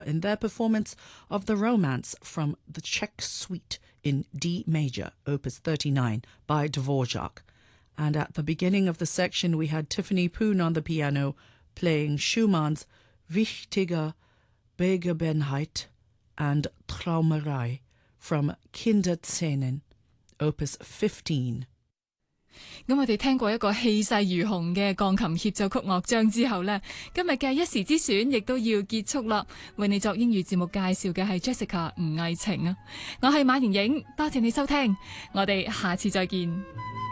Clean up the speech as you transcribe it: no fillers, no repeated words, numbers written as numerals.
in their performance of the Romance from the Czech Suite in D major, opus 39 by Dvorak. And at the beginning of the section we had Tiffany Poon on the piano playing Schumann's Wichtige Begebenheit and Traumerei from Kinderszenen, opus 15。 咁我哋聽過一個氣勢如虹嘅鋼琴協奏曲樂章之後呢，今日嘅一時之選亦都要結束啦。為你作英語節目介紹嘅係 Jessica 吳藝晴啊，我係馬妍影，多謝你收聽，我哋下次再見。